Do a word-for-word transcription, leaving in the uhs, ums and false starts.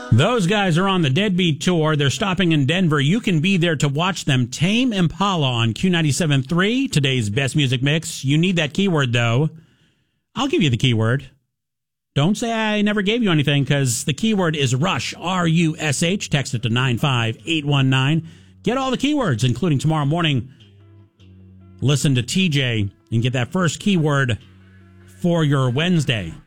Those guys are on the Deadbeat Tour. They're stopping in Denver. You can be there to watch them. Tame Impala on Q ninety-seven point three, today's best music mix. You need that keyword, though. I'll give you the keyword. Don't say I never gave you anything, because the keyword is Rush, R U S H. Text it to nine five eight one nine. Get all the keywords, including tomorrow morning. Listen to T J and get that first keyword for your Wednesday.